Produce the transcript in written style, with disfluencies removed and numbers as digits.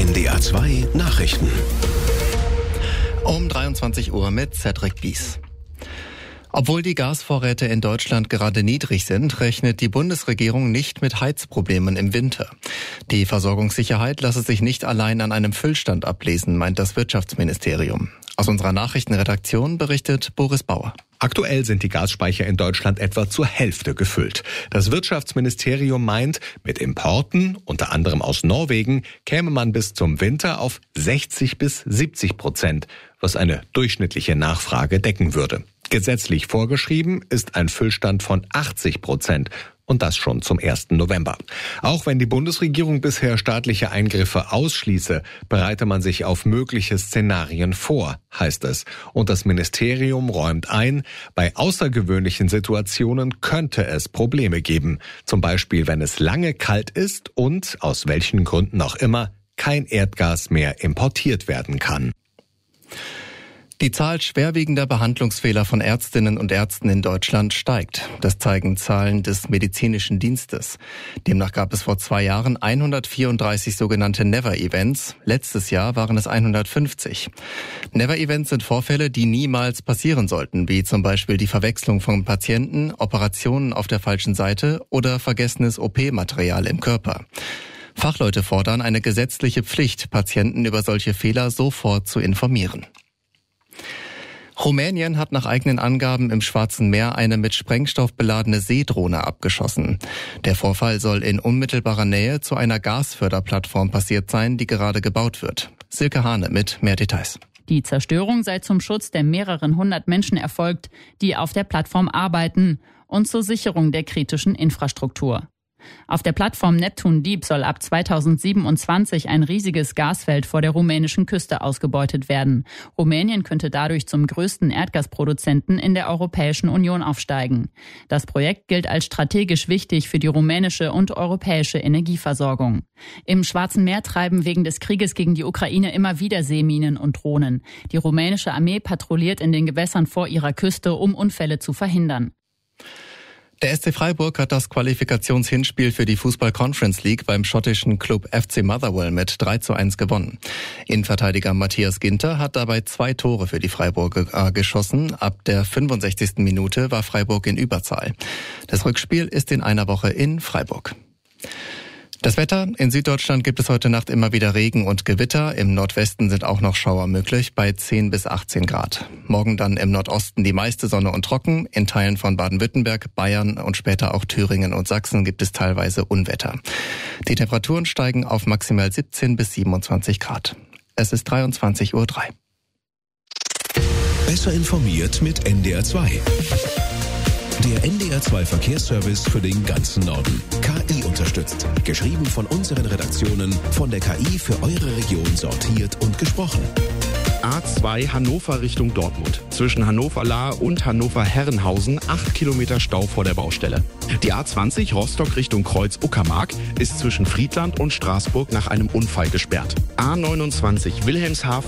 NDR 2 Nachrichten. Um 23 Uhr mit Cedric Bies. Obwohl die Gasvorräte in Deutschland gerade niedrig sind, rechnet die Bundesregierung nicht mit Heizproblemen im Winter. Die Versorgungssicherheit lasse sich nicht allein an einem Füllstand ablesen, meint das Wirtschaftsministerium. Aus unserer Nachrichtenredaktion berichtet Boris Bauer. Aktuell sind die Gasspeicher in Deutschland etwa zur Hälfte gefüllt. Das Wirtschaftsministerium meint, mit Importen, unter anderem aus Norwegen, käme man bis zum Winter auf 60-70%, was eine durchschnittliche Nachfrage decken würde. Gesetzlich vorgeschrieben ist ein Füllstand von 80%. Und das schon zum 1. November. Auch wenn die Bundesregierung bisher staatliche Eingriffe ausschließe, bereite man sich auf mögliche Szenarien vor, heißt es. Und das Ministerium räumt ein, bei außergewöhnlichen Situationen könnte es Probleme geben. Zum Beispiel, wenn es lange kalt ist und, aus welchen Gründen auch immer, kein Erdgas mehr importiert werden kann. Die Zahl schwerwiegender Behandlungsfehler von Ärztinnen und Ärzten in Deutschland steigt. Das zeigen Zahlen des medizinischen Dienstes. Demnach gab es vor 2 Jahren 134 sogenannte Never-Events. Letztes Jahr waren es 150. Never-Events sind Vorfälle, die niemals passieren sollten, wie zum Beispiel die Verwechslung von Patienten, Operationen auf der falschen Seite oder vergessenes OP-Material im Körper. Fachleute fordern eine gesetzliche Pflicht, Patienten über solche Fehler sofort zu informieren. Rumänien hat nach eigenen Angaben im Schwarzen Meer eine mit Sprengstoff beladene Seedrohne abgeschossen. Der Vorfall soll in unmittelbarer Nähe zu einer Gasförderplattform passiert sein, die gerade gebaut wird. Silke Hane mit mehr Details. Die Zerstörung sei zum Schutz der mehreren 100 Menschen erfolgt, die auf der Plattform arbeiten und zur Sicherung der kritischen Infrastruktur. Auf der Plattform Neptun Deep soll ab 2027 ein riesiges Gasfeld vor der rumänischen Küste ausgebeutet werden. Rumänien könnte dadurch zum größten Erdgasproduzenten in der Europäischen Union aufsteigen. Das Projekt gilt als strategisch wichtig für die rumänische und europäische Energieversorgung. Im Schwarzen Meer treiben wegen des Krieges gegen die Ukraine immer wieder Seeminen und Drohnen. Die rumänische Armee patrouilliert in den Gewässern vor ihrer Küste, um Unfälle zu verhindern. Der SC Freiburg hat das Qualifikationshinspiel für die Fußball-Conference League beim schottischen Club FC Motherwell mit 3:1 gewonnen. Innenverteidiger Matthias Ginter hat dabei 2 Tore für die Freiburger geschossen. Ab der 65. Minute war Freiburg in Überzahl. Das Rückspiel ist in einer Woche in Freiburg. Das Wetter: In Süddeutschland gibt es heute Nacht immer wieder Regen und Gewitter. Im Nordwesten sind auch noch Schauer möglich bei 10 bis 18 Grad. Morgen dann im Nordosten die meiste Sonne und trocken. In Teilen von Baden-Württemberg, Bayern und später auch Thüringen und Sachsen gibt es teilweise Unwetter. Die Temperaturen steigen auf maximal 17 bis 27 Grad. Es ist 23:03 Uhr. Besser informiert mit NDR 2. Der NDR 2 Verkehrsservice für den ganzen Norden. KI unterstützt. Geschrieben von unseren Redaktionen, von der KI für eure Region sortiert und gesprochen. A2 Hannover Richtung Dortmund. Zwischen Hannover-Lahr und Hannover-Herrenhausen 8 Kilometer Stau vor der Baustelle. Die A20 Rostock Richtung Kreuz-Uckermark ist zwischen Friedland und Straßburg nach einem Unfall gesperrt. A29 Wilhelmshaven